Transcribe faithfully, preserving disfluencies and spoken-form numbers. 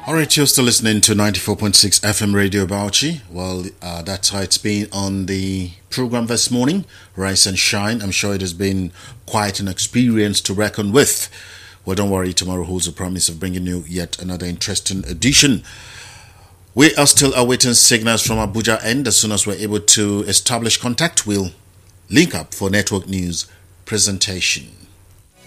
All right, you're still listening to ninety-four point six F M Radio Bauchi. Well, uh, that's how it's been on the program this morning, Rise and Shine. I'm sure it has been quite an experience to reckon with. Well, don't worry, tomorrow holds a promise of bringing you yet another interesting edition. We are still awaiting signals from Abuja end. As soon as we're able to establish contact, we'll link up for network news presentation.